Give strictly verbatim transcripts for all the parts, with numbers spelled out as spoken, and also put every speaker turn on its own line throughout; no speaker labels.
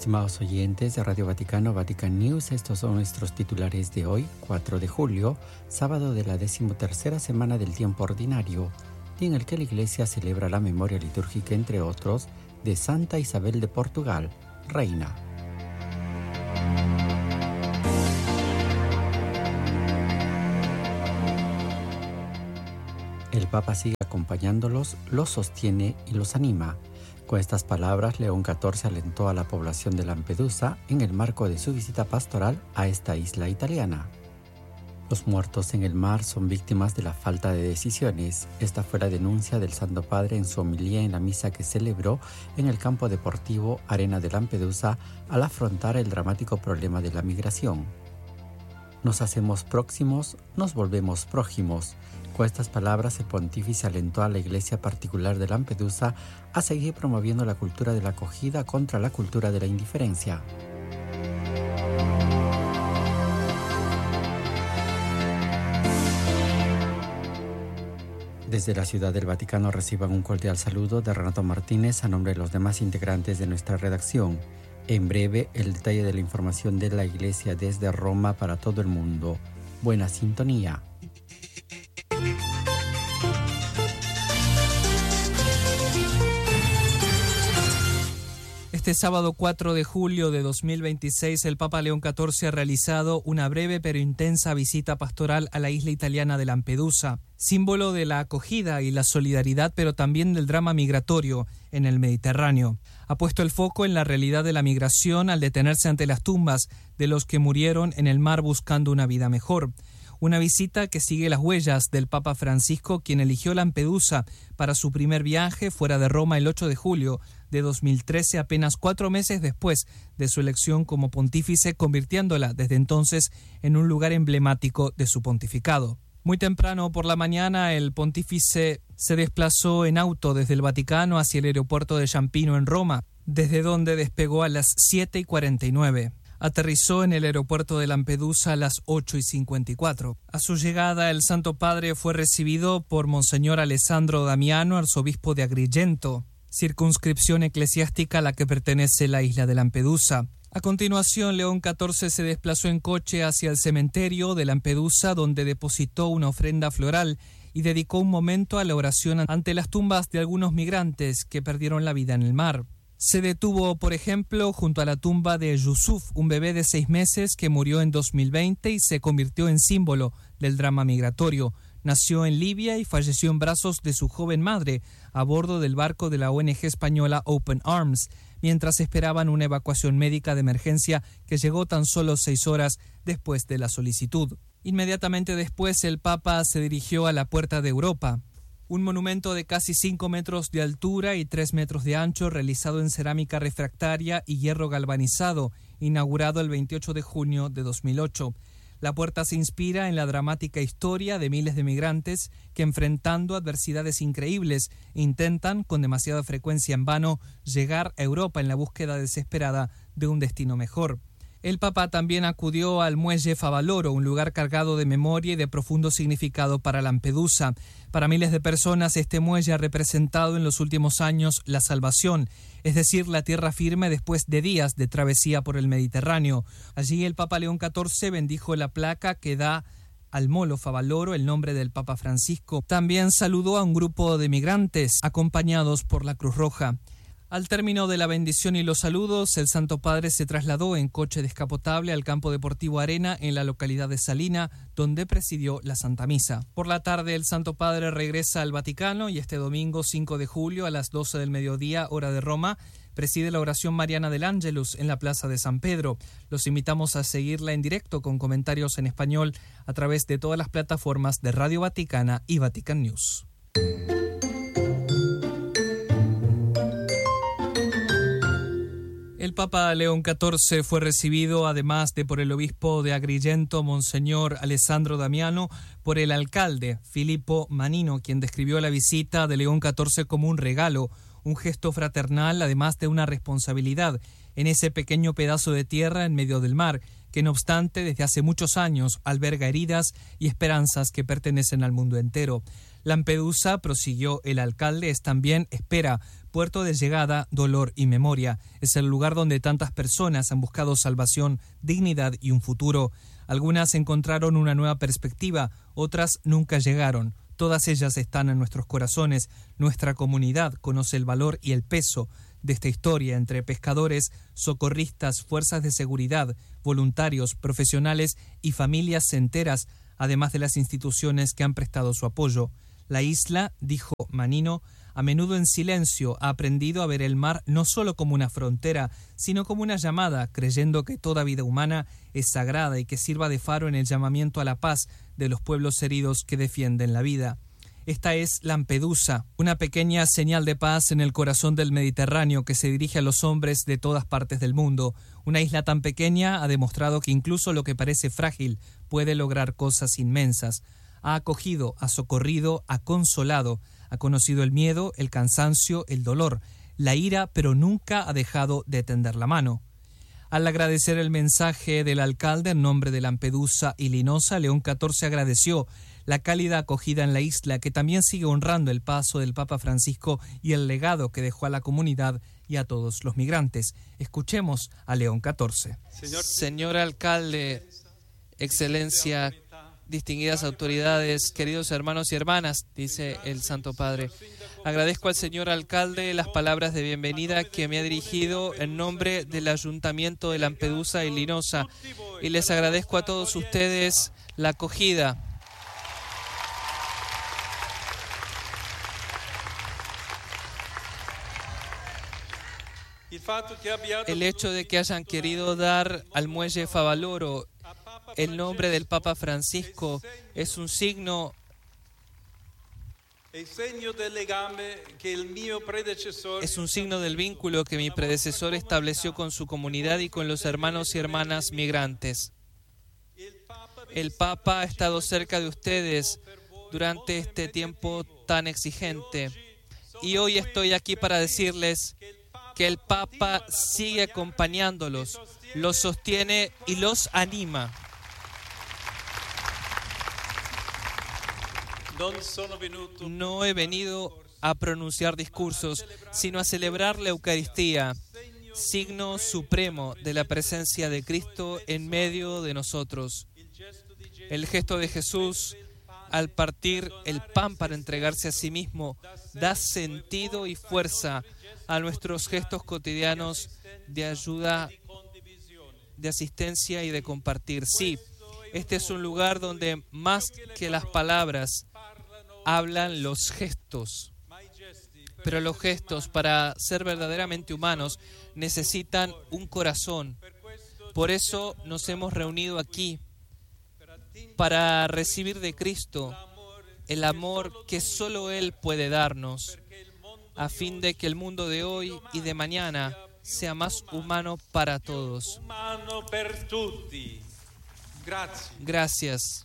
Estimados oyentes de Radio Vaticano, Vatican News, estos son nuestros titulares de hoy, cuatro de julio, sábado de la decimotercera semana del tiempo ordinario, día en el que la Iglesia celebra la memoria litúrgica, entre otros, de Santa Isabel de Portugal, reina. El Papa sigue acompañándolos, los sostiene y los anima. Con estas palabras, León catorce alentó a la población de Lampedusa en el marco de su visita pastoral a esta isla italiana. Los muertos en el mar son víctimas de la falta de decisiones. Esta fue la denuncia del Santo Padre en su homilía en la misa que celebró en el campo deportivo Arena de Lampedusa al afrontar el dramático problema de la migración. Nos hacemos próximos, nos volvemos prójimos. Con estas palabras, el pontífice alentó a la Iglesia particular de Lampedusa a seguir promoviendo la cultura de la acogida contra la cultura de la indiferencia. Desde la Ciudad del Vaticano reciban un cordial saludo de Renato Martínez a nombre de los demás integrantes de nuestra redacción. En breve, el detalle de la información de la Iglesia desde Roma para todo el mundo. Buena sintonía.
Este sábado cuatro de julio de dos mil veintiséis, el Papa León catorce ha realizado una breve pero intensa visita pastoral a la isla italiana de Lampedusa, símbolo de la acogida y la solidaridad, pero también del drama migratorio en el Mediterráneo. Ha puesto el foco en la realidad de la migración al detenerse ante las tumbas de los que murieron en el mar buscando una vida mejor. Una visita que sigue las huellas del Papa Francisco, quien eligió Lampedusa para su primer viaje fuera de Roma el ocho de julio de dos mil trece, apenas cuatro meses después de su elección como pontífice, convirtiéndola desde entonces en un lugar emblemático de su pontificado. Muy temprano por la mañana, el pontífice se desplazó en auto desde el Vaticano hacia el aeropuerto de Ciampino en Roma, desde donde despegó a las siete y cuarenta y nueve. Aterrizó en el aeropuerto de Lampedusa a las ocho y cincuenta y cuatro. A su llegada, el Santo Padre fue recibido por Monseñor Alessandro Damiano, arzobispo de Agrigento, circunscripción eclesiástica a la que pertenece la isla de Lampedusa. A continuación, León catorce se desplazó en coche hacia el cementerio de Lampedusa, donde depositó una ofrenda floral y dedicó un momento a la oración ante las tumbas de algunos migrantes que perdieron la vida en el mar. Se detuvo, por ejemplo, junto a la tumba de Yusuf, un bebé de seis meses que murió en dos mil veinte y se convirtió en símbolo del drama migratorio. Nació en Libia y falleció en brazos de su joven madre a bordo del barco de la O N G española Open Arms, mientras esperaban una evacuación médica de emergencia que llegó tan solo seis horas después de la solicitud. Inmediatamente después, el Papa se dirigió a la Puerta de Europa, un monumento de casi cinco metros de altura y tres metros de ancho, realizado en cerámica refractaria y hierro galvanizado, inaugurado el veintiocho de junio de dos mil ocho. La puerta se inspira en la dramática historia de miles de migrantes que, enfrentando adversidades increíbles, intentan, con demasiada frecuencia en vano, llegar a Europa en la búsqueda desesperada de un destino mejor. El Papa también acudió al muelle Favaloro, un lugar cargado de memoria y de profundo significado para Lampedusa. Para miles de personas, este muelle ha representado en los últimos años la salvación, es decir, la tierra firme después de días de travesía por el Mediterráneo. Allí el Papa León catorce bendijo la placa que da al molo Favaloro el nombre del Papa Francisco. También saludó a un grupo de migrantes acompañados por la Cruz Roja. Al término de la bendición y los saludos, el Santo Padre se trasladó en coche descapotable al campo deportivo Arena en la localidad de Salina, donde presidió la Santa Misa. Por la tarde, el Santo Padre regresa al Vaticano y este domingo cinco de julio a las doce del mediodía, hora de Roma, preside la oración mariana del Ángelus en la Plaza de San Pedro. Los invitamos a seguirla en directo con comentarios en español a través de todas las plataformas de Radio Vaticana y Vatican News. El Papa León catorce fue recibido, además de por el obispo de Agrigento, Monseñor Alessandro Damiano, por el alcalde Filippo Manino, quien describió la visita de León catorce como un regalo, un gesto fraternal, además de una responsabilidad en ese pequeño pedazo de tierra en medio del mar, que no obstante desde hace muchos años alberga heridas y esperanzas que pertenecen al mundo entero. Lampedusa, prosiguió el alcalde, es también espera, puerto de llegada, dolor y memoria. Es el lugar donde tantas personas han buscado salvación, dignidad y un futuro. Algunas encontraron una nueva perspectiva, otras nunca llegaron. Todas ellas están en nuestros corazones. Nuestra comunidad conoce el valor y el peso de esta historia entre pescadores, socorristas, fuerzas de seguridad, voluntarios, profesionales y familias enteras, además de las instituciones que han prestado su apoyo. La isla, dijo Manino, a menudo en silencio ha aprendido a ver el mar no solo como una frontera, sino como una llamada, creyendo que toda vida humana es sagrada y que sirva de faro en el llamamiento a la paz de los pueblos heridos que defienden la vida. Esta es Lampedusa, una pequeña señal de paz en el corazón del Mediterráneo que se dirige a los hombres de todas partes del mundo. Una isla tan pequeña ha demostrado que incluso lo que parece frágil puede lograr cosas inmensas. Ha acogido, ha socorrido, ha consolado, ha conocido el miedo, el cansancio, el dolor, la ira, pero nunca ha dejado de tender la mano. Al agradecer el mensaje del alcalde en nombre de Lampedusa y Linosa, León catorce agradeció la cálida acogida en la isla, que también sigue honrando el paso del Papa Francisco y el legado que dejó a la comunidad y a todos los migrantes. Escuchemos a León catorce.
Señor, Señor alcalde, excelencia, distinguidas autoridades, queridos hermanos y hermanas, dice el Santo Padre. Agradezco al señor alcalde las palabras de bienvenida que me ha dirigido en nombre del Ayuntamiento de Lampedusa y Linosa, y les agradezco a todos ustedes la acogida. El hecho de que hayan querido dar al muelle Favaloro el nombre del Papa Francisco es un signo es un signo del vínculo que mi predecesor estableció con su comunidad y con los hermanos y hermanas migrantes. El Papa ha estado cerca de ustedes durante este tiempo tan exigente y hoy estoy aquí para decirles que el Papa sigue acompañándolos, los sostiene y los anima. No he venido a pronunciar discursos, sino a celebrar la Eucaristía, signo supremo de la presencia de Cristo en medio de nosotros. El gesto de Jesús al partir el pan para entregarse a sí mismo da sentido y fuerza a nuestros gestos cotidianos de ayuda, de asistencia y de compartir. Sí, este es un lugar donde más que las palabras hablan los gestos. Pero los gestos, para ser verdaderamente humanos, necesitan un corazón. Por eso nos hemos reunido aquí, para recibir de Cristo el amor que solo Él puede darnos, a fin de que el mundo de hoy y de mañana sea más humano para todos. Gracias.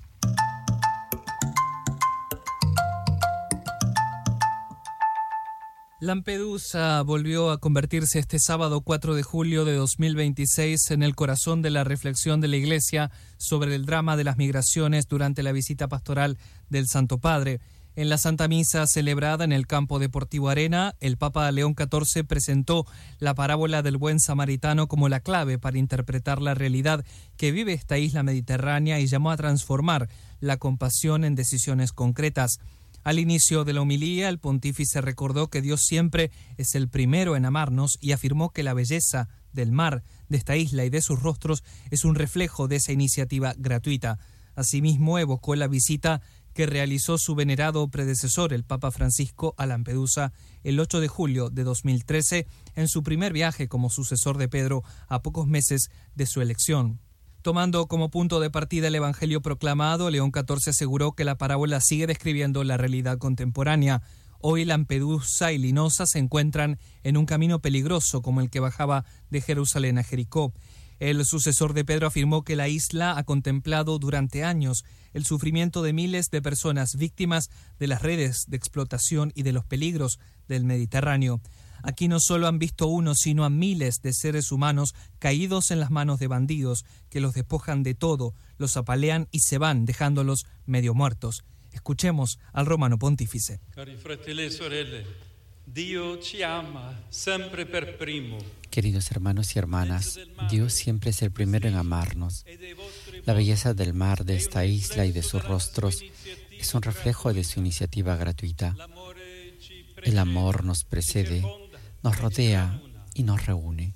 Lampedusa volvió a convertirse este sábado cuatro de julio de dos mil veintiséis en el corazón de la reflexión de la Iglesia sobre el drama de las migraciones durante la visita pastoral del Santo Padre. En la Santa Misa celebrada en el Campo Deportivo Arena, el Papa León catorce presentó la parábola del buen samaritano como la clave para interpretar la realidad que vive esta isla mediterránea y llamó a transformar la compasión en decisiones concretas. Al inicio de la homilía, el pontífice recordó que Dios siempre es el primero en amarnos y afirmó que la belleza del mar, de esta isla y de sus rostros es un reflejo de esa iniciativa gratuita. Asimismo, evocó la visita que realizó su venerado predecesor, el Papa Francisco, a Lampedusa el ocho de julio de dos mil trece, en su primer viaje como sucesor de Pedro a pocos meses de su elección. Tomando como punto de partida el Evangelio proclamado, León catorce aseguró que la parábola sigue describiendo la realidad contemporánea. Hoy Lampedusa y Linosa se encuentran en un camino peligroso como el que bajaba de Jerusalén a Jericó. El sucesor de Pedro afirmó que la isla ha contemplado durante años el sufrimiento de miles de personas víctimas de las redes de explotación y de los peligros del Mediterráneo. Aquí no solo han visto uno, sino a miles de seres humanos caídos en las manos de bandidos que los despojan de todo, los apalean y se van, dejándolos medio muertos. Escuchemos al romano pontífice.
Cari fratelli e sorelle,
Queridos hermanos y hermanas, Dios siempre es el primero en amarnos. La belleza del mar, de esta isla y de sus rostros es un reflejo de su iniciativa gratuita. El amor nos precede, nos rodea y nos reúne.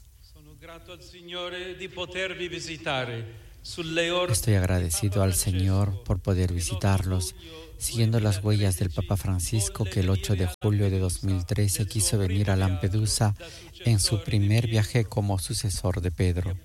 Estoy agradecido al Señor por poder visitarlos, siguiendo las huellas del Papa Francisco, que el ocho de julio de dos mil trece quiso venir a Lampedusa en su primer viaje como sucesor de Pedro.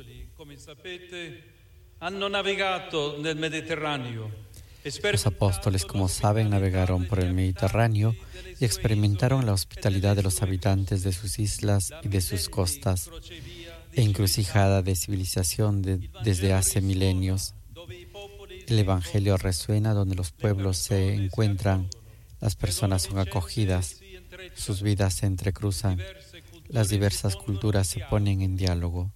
Los apóstoles, como saben, navegaron por el Mediterráneo y experimentaron la hospitalidad de los habitantes de sus islas y de sus costas, encrucijada de civilización de, desde hace milenios. El Evangelio resuena donde los pueblos se encuentran, las personas son acogidas, sus vidas se entrecruzan, las diversas culturas se ponen en diálogo.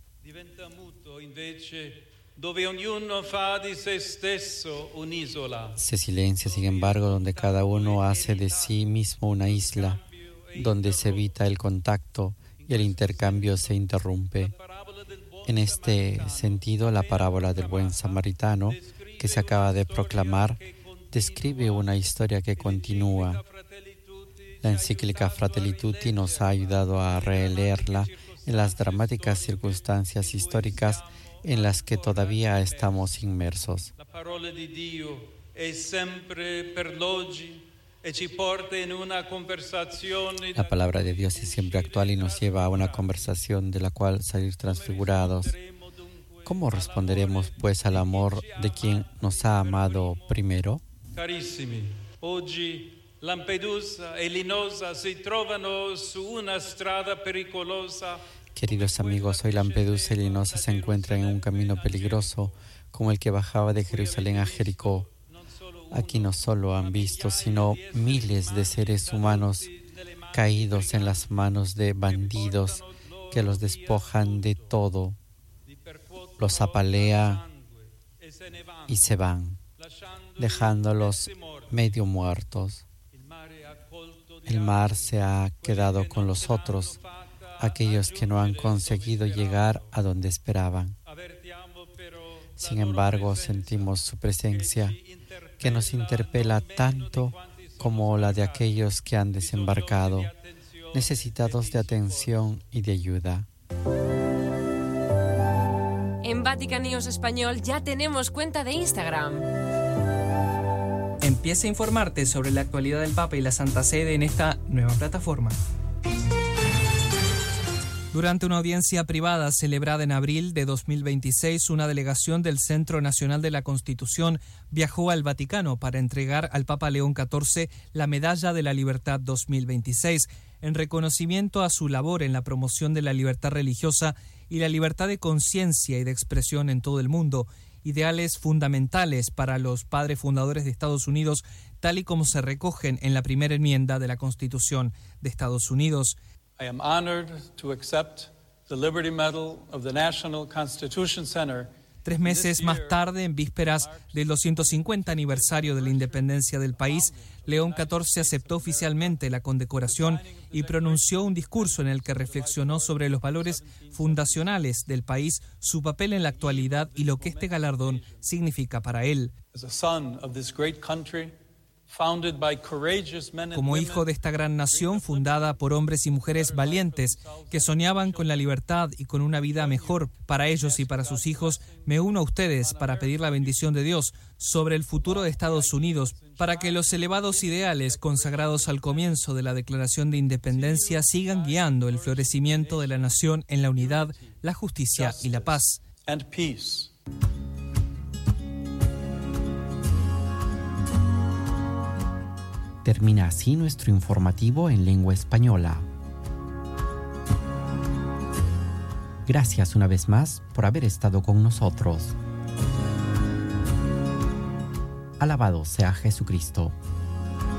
Se silencia, sin embargo, donde cada uno hace de sí mismo una isla, donde se evita el contacto y el intercambio se interrumpe. En este sentido, la parábola del buen samaritano, que se acaba de proclamar, describe una historia que continúa. La encíclica Fratelli Tutti nos ha ayudado a releerla en las dramáticas circunstancias históricas en las que todavía estamos inmersos. La parola di Dio è sempre per l'oggi e ci porta in una conversazione. La palabra de Dios es siempre actual y nos lleva a una conversación de la cual salir transfigurados. ¿Cómo responderemos, pues, al amor de quien nos ha amado primero? Carissimi, oggi Lampedusa e Linosa si trovano su una strada pericolosa. Queridos amigos, hoy Lampedusa y Linosa se encuentran en un camino peligroso como el que bajaba de Jerusalén a Jericó. Aquí no solo han visto, sino miles de seres humanos caídos en las manos de bandidos que los despojan de todo, los apalean y se van, dejándolos medio muertos. El mar se ha quedado con los otros, aquellos que no han conseguido llegar a donde esperaban. Sin embargo, sentimos su presencia, que nos interpela tanto como la de aquellos que han desembarcado, necesitados de atención y de ayuda.
En Vatican News Español ya tenemos cuenta de Instagram.
Empieza a informarte sobre la actualidad del Papa y la Santa Sede en esta nueva plataforma. Durante una audiencia privada celebrada en abril de dos mil veintiséis, una delegación del Centro Nacional de la Constitución viajó al Vaticano para entregar al Papa León catorce la Medalla de la Libertad dos mil veintiséis, en reconocimiento a su labor en la promoción de la libertad religiosa y la libertad de conciencia y de expresión en todo el mundo, ideales fundamentales para los padres fundadores de Estados Unidos, tal y como se recogen en la primera enmienda de la Constitución de Estados Unidos.
I am honored to accept the Liberty Medal of the National Constitution Center.
Tres meses más tarde, en vísperas del doscientos cincuenta aniversario de la independencia del país, León catorce aceptó oficialmente la condecoración y pronunció un discurso en el que reflexionó sobre los valores fundacionales del país, su papel en la actualidad y lo que este galardón significa para él.
As a son of this great country,
como hijo de esta gran nación fundada por hombres y mujeres valientes que soñaban con la libertad y con una vida mejor para ellos y para sus hijos, me uno a ustedes para pedir la bendición de Dios sobre el futuro de Estados Unidos, para que los elevados ideales consagrados al comienzo de la Declaración de Independencia sigan guiando el florecimiento de la nación en la unidad, la justicia y la paz.
Termina así nuestro informativo en lengua española. Gracias una vez más por haber estado con nosotros. Alabado sea Jesucristo.